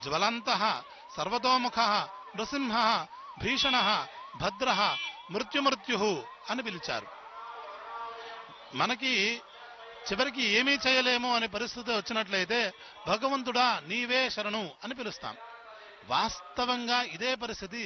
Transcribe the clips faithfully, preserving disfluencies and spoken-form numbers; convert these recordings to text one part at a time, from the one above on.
జ్వలంతః సర్వతోముఖః నృసింహః భీషణః భద్రః మృత్యుమృత్యుః అని పిలిచారు. మనకి చివరికి ఏమీ చేయలేము అనే పరిస్థితి వచ్చినట్లయితే భగవంతుడా నీవే శరణు అని పిలుస్తాం. వాస్తవంగా ఇదే పరిస్థితి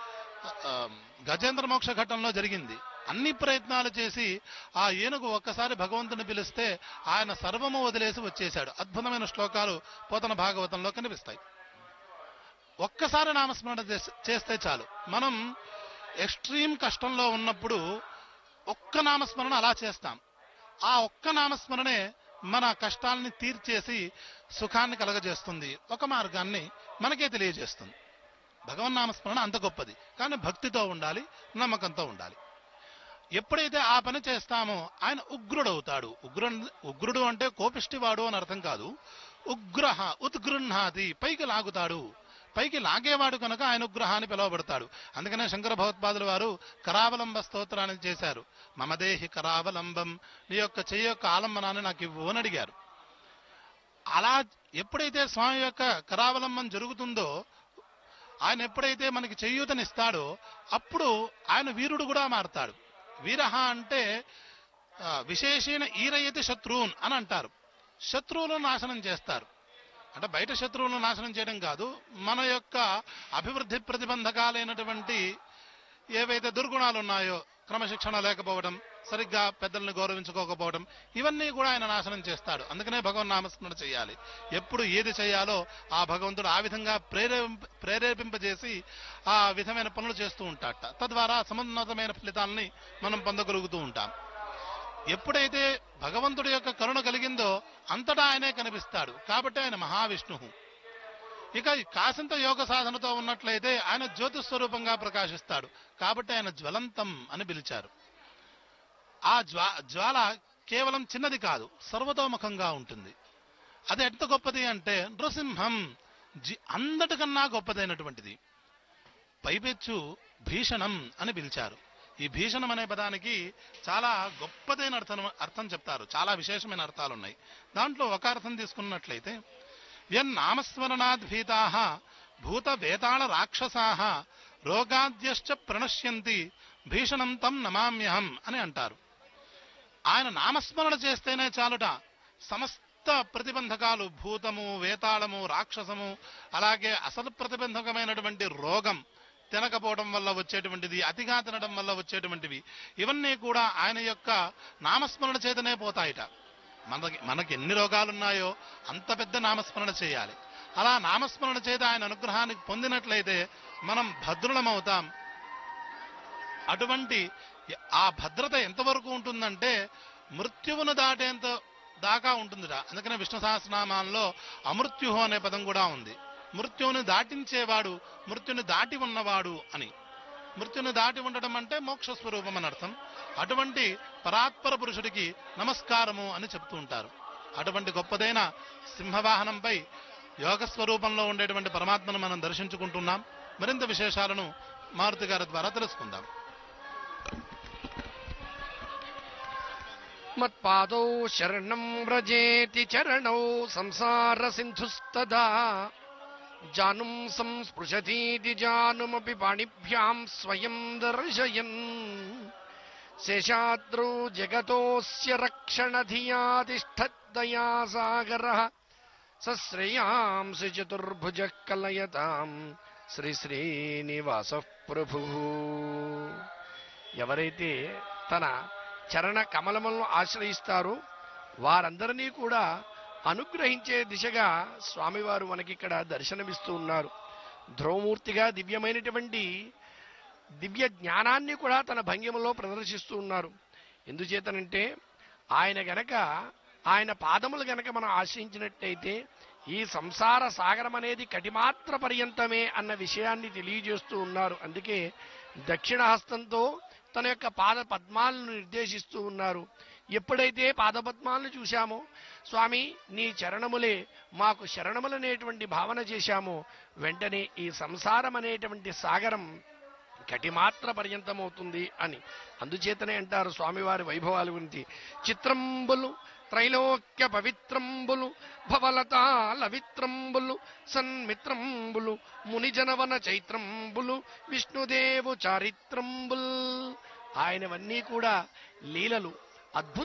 గజేంద్ర మోక్ష ఘట్టంలో జరిగింది. అన్ని ప్రయత్నాలు చేసి ఆ ఏనుగు ఒక్కసారి భగవంతుని పిలిస్తే ఆయన సర్వము వదిలేసి వచ్చేశాడు. అద్భుతమైన శ్లోకాలు పోతన భాగవతంలో కనిపిస్తాయి. ఒక్కసారి నామస్మరణ చేస్తే చాలు. మనం ఎక్స్ట్రీమ్ కష్టంలో ఉన్నప్పుడు ఒక్క నామస్మరణ అలా చేస్తాం. ఆ ఒక్క నామస్మరణే మన కష్టాలని తీర్చేసి సుఖాన్ని కలగజేస్తుంది, ఒక మార్గాన్ని మనకే తెలియజేస్తుంది. భగవన్నామస్మరణ అంత గొప్పది, కానీ భక్తితో ఉండాలి, నమ్మకంతో ఉండాలి. ఎప్పుడైతే ఆ పని చేస్తామో ఆయన ఉగ్రుడవుతాడు. ఉగ్ర ఉగ్రుడు అంటే కోపిష్టివాడు అని అర్థం కాదు. ఉగ్రహ ఉద్గృహాది, పైకి లాగుతాడు. పైకి లాగేవాడు కనుక ఆయన ఉగ్రహాన్ని పిలువబడతాడు. అందుకనే శంకర భగవత్పాదుల వారు కరావలంబ స్తోత్రాన్ని చేశారు. మమదేహి కరావలంబం, నీ యొక్క చెయ్యి యొక్క ఆలంబనాన్ని నాకు ఇవ్వు అని అడిగారు. అలా ఎప్పుడైతే స్వామి యొక్క కరావలంబం జరుగుతుందో, ఆయన ఎప్పుడైతే మనకి చేయూతనిస్తాడో అప్పుడు ఆయన వీరుడు కూడా మారతాడు. వీరహ అంటే విశేషణ ఈరయతి శత్రువున్ అని అంటారు. శత్రువులను నాశనం చేస్తారు. అంటే బయట శత్రువులను నాశనం చేయడం కాదు, మన యొక్క అభివృద్ధి ప్రతిబంధకాలైనటువంటి ఏవైతే దుర్గుణాలు ఉన్నాయో, క్రమశిక్షణ లేకపోవడం, సరిగ్గా పెద్దల్ని గౌరవించుకోకపోవడం, ఇవన్నీ కూడా ఆయన నాశనం చేస్తాడు. అందుకనే భగవన్ నామస్మరణ చేయాలి. ఎప్పుడు ఏది చేయాలో ఆ భగవంతుడు ఆ విధంగా ప్రేరేప ప్రేరేపింపజేసి ఆ విధమైన పనులు చేస్తూ ఉంటాడట. తద్వారా సమున్నతమైన ఫలితాలని మనం పొందగలుగుతూ ఉంటాం. ఎప్పుడైతే భగవంతుడి యొక్క కరుణ కలిగిందో అంతటా ఆయనే కనిపిస్తాడు. కాబట్టి ఆయన మహావిష్ణువు. ఇక కాసింత యోగ సాధనతో ఉన్నట్లయితే ఆయన జ్యోతిస్వరూపంగా ప్రకాశిస్తాడు. కాబట్టి ఆయన జ్వలంతం అని పిలిచారు. ఆ జ్వా జ్వాల కేవలం చిన్నది కాదు, సర్వతోముఖంగా ఉంటుంది. అది ఎంత గొప్పది అంటే నృసింహం, జి అందటికన్నా గొప్పదైనటువంటిది. పైపెచ్చు భీషణం అని పిలిచారు. ఈ భీషణం అనే పదానికి చాలా గొప్పదైన అర్థం అర్థం చెప్తారు. చాలా విశేషమైన అర్థాలు ఉన్నాయి. దాంట్లో ఒక అర్థం తీసుకున్నట్లయితే, యన్నామస్మరణాద్భీతాః భూత వేతాళ రాక్షసాః రోగాద్యశ్చ ప్రణశ్యంతి భీషణం తం నమామ్యహం అని అంటారు. ఆయన నామస్మరణ చేస్తేనే చాలుట సమస్త ప్రతిబంధకాలు, భూతము, వేతాళము, రాక్షసము, అలాగే అసలు ప్రతిబంధకమైనటువంటి రోగం, తినకపోవడం వల్ల వచ్చేటువంటిది, అతిగా తినడం వల్ల వచ్చేటువంటివి, ఇవన్నీ కూడా ఆయన యొక్క నామస్మరణ చేతనే పోతాయిట. మనకి మనకి ఎన్ని రోగాలున్నాయో అంత పెద్ద నామస్మరణ చేయాలి. అలా నామస్మరణ చేత ఆయన అనుగ్రహానికి పొందినట్లయితే మనం భద్రులమవుతాం. అటువంటి ఆ భద్రత ఎంతవరకు ఉంటుందంటే మృత్యువును దాటేంత దాకా ఉంటుందిట. అందుకనే విష్ణు సహస్రనామాల్లో అమృత్యు అనే పదం కూడా ఉంది. మృత్యువుని దాటించేవాడు, మృత్యుని దాటి ఉన్నవాడు అని. మృత్యుని దాటి ఉండడం అంటే మోక్ష స్వరూపం అని అర్థం. అటువంటి పరాత్పర పురుషుడికి నమస్కారము అని చెప్తూ ఉంటారు. అటువంటి గొప్పదైన సింహవాహనంపై యోగ స్వరూపంలో ఉండేటువంటి పరమాత్మను మనం దర్శించుకుంటున్నాం. మరింత విశేషాలను మారుతి గారి ద్వారా తెలుసుకుందాం. మత్పాదౌ శరణం వ్రజేతి చరణౌ సంసార సింధుస్తదా జానుం సంస్పృశతీతి జానుమపి పాణిభ్యాం స్వయం దర్శయన్ శేషాద్రౌ జగతోస్య రక్షణధియా తిష్ఠద్దయా సాగరః సశ్రేయాంసి చతుర్భుజః కలయతాం శ్రీ శ్రీనివాసః ప్రభుః. ఎవరైతే తన చరణ కమలములను ఆశ్రయిస్తారో వారందరినీ కూడా అనుగ్రహించే దిశగా స్వామివారు మనకిక్కడ దర్శనమిస్తూ ఉన్నారు. ధ్రువమూర్తిగా దివ్యమైనటువంటి దివ్య జ్ఞానాన్ని కూడా తన భంగిమలో ప్రదర్శిస్తూ ఉన్నారు. ఎందుచేతనంటే ఆయన గనక ఆయన పాదములు గనక మనం ఆశ్రయించినట్టయితే ఈ సంసార సాగరం అనేది కటిమాత్ర పర్యంతమే అన్న విషయాన్ని తెలియజేస్తూ ఉన్నారు. అందుకే దక్షిణ హస్తంతో తన యొక్క పాద పద్మాలను నిర్దేశిస్తూ ఉన్నారు. ఎప్పుడైతే పాదపద్మాలను చూశామో, స్వామి నీ చరణములే మాకు శరణములనేటువంటి భావన చేశామో, వెంటనే ఈ సంసారం అనేటువంటి సాగరం కటిమాత్ర పర్యంతమవుతుంది అని. అందుచేతనే అంటారు స్వామివారి వైభవాల గురించి, చిత్రంబులు త్రైలోక్య పవిత్రంబులు భవలతాల విత్రంబులు సన్మిత్రంబులు మునిజనవన చైత్రంబులు విష్ణుదేవు చారిత్రంబుల్. ఆయనవన్నీ కూడా లీలలు, అద్భుత